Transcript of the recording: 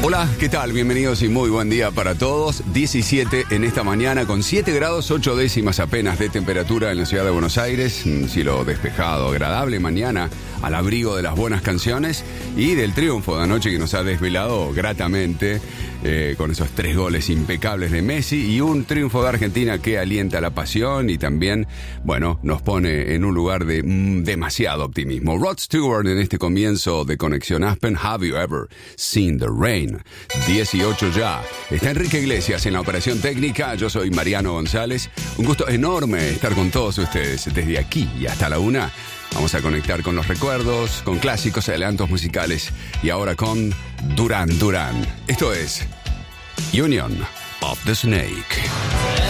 Hola, ¿qué tal? Bienvenidos y muy buen día para todos. 17 en esta mañana con 7 grados 8 décimas apenas de temperatura en la ciudad de Buenos Aires. Un cielo despejado, agradable mañana al abrigo de las buenas canciones y del triunfo de anoche que nos ha desvelado gratamente con esos 3 goles impecables de Messi y un triunfo de Argentina que alienta la pasión y también, bueno, nos pone en un lugar de demasiado optimismo. Rod Stewart en este comienzo de Conexión Aspen. Have you ever seen the rain? 18 ya. Está Enrique Iglesias en la operación técnica. Yo soy Mariano González. Un gusto enorme estar con todos ustedes desde aquí y hasta la 1. Vamos a conectar con los recuerdos, con clásicos, adelantos musicales y ahora con Duran Duran. Esto es Union of the Snake.